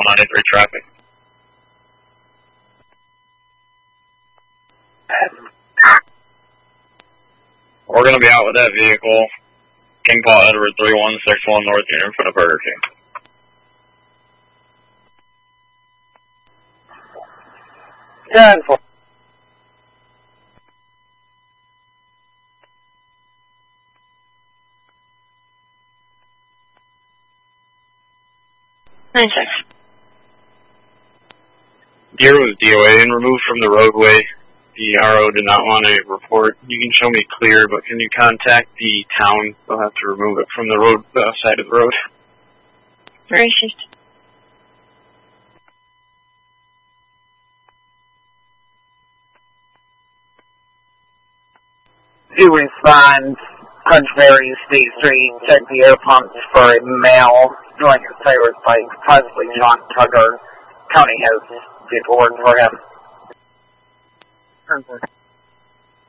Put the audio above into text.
193 traffic. We're going to be out with that vehicle. King Paul Edward 3161 North Union in front of Burger King. Yeah, Deer was DOA and removed from the roadway. The RO did not want a report. You can show me clear, but can you contact the town? They'll have to remove it from the road side of the road. Racist. To respond, Punch Mary, State Street, check the air pumps for a male doing his favorite bike, possibly John Tugger. County has paperwork for him.